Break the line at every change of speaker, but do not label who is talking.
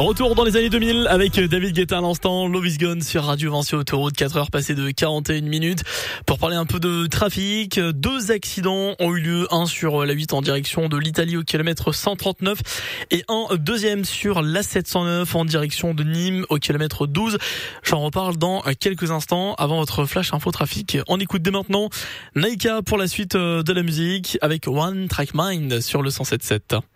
Retour dans les années 2000 avec David Guetta à l'instant, Love is Gone sur Radio Vinci Autoroute, 4 heures passées de 41 minutes. Pour parler un peu de trafic, 2 accidents ont eu lieu, un sur la 8 en direction de l'Italie au kilomètre 139 et un deuxième sur la 709 en direction de Nîmes au kilomètre 12. J'en reparle dans quelques instants avant votre flash info trafic. On écoute dès maintenant Naika pour la suite de la musique avec One Track Mind sur le 107.7.